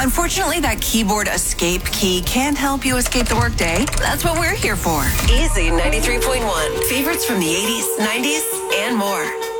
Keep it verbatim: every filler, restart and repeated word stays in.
Unfortunately, that keyboard escape key can't help you escape the workday. That's what we're here for. Easy ninety-three point one. Favorites from the eighties, nineties, and more.